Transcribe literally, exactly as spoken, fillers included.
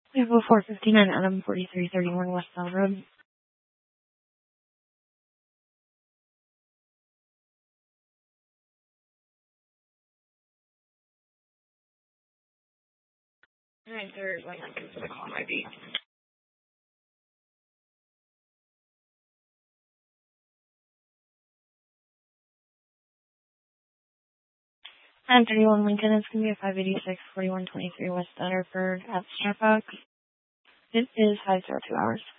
We have a four fifty-nine Adam forty-three thirty-one West Bell Road. Alright, there's one I can put a call I D. nine thirty-one Lincoln, it's going to be a five eighty-six forty-one twenty-three West Rutherford at Starbucks. It is five zero two hours.